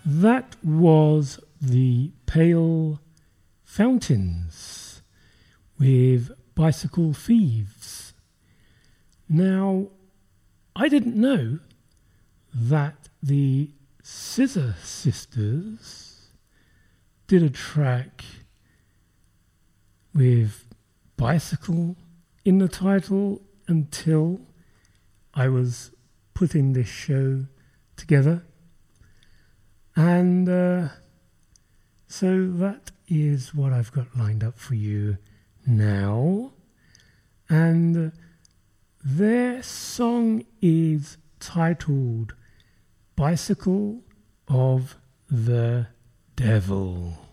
That was the Pale Fountains with Bicycle Thieves. Now, I didn't know that the Scissor Sisters did a track with bicycle in the title until I was putting this show together. And so that is what I've got lined up for you now. And their song is titled Bicycle of the Devil.